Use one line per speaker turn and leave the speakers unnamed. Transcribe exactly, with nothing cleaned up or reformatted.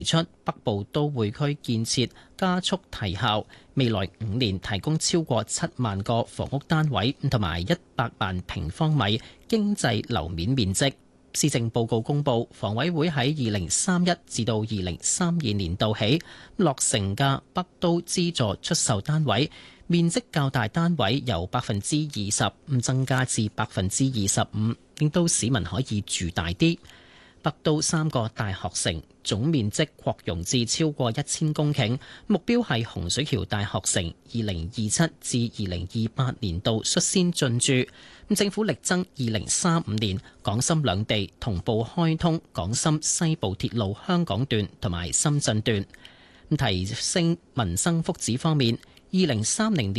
提出北部都會區建設加速提效，未來五年提供超過七萬個房屋單位，同埋一百萬平方米經濟樓面面積。施政報告公布，房委會喺二零三一至到二零三二年度起落成嘅北都資助出售單位，面積較大單位由百分之二十咁增加至百分之二十五，令到市民可以住大啲。北都三個大學城總面積擴容至超過一千公頃，目標係洪水橋大學城二零二七至二零二八年度率先進駐。政府力爭二零三五年港深兩地同步開通港深西部鐵路香港段同埋深圳段。提升民生福祉方面，二零三零年